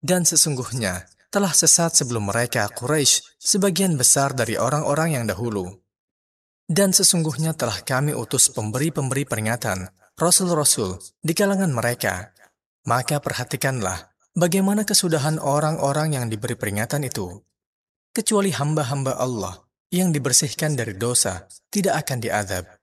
Dan sesungguhnya telah sesat sebelum mereka Quraisy sebagian besar dari orang-orang yang dahulu. Dan sesungguhnya telah kami utus pemberi-pemberi peringatan, rasul-rasul di kalangan mereka. Maka perhatikanlah bagaimana kesudahan orang-orang yang diberi peringatan itu. Kecuali hamba-hamba Allah yang dibersihkan dari dosa tidak akan diazab.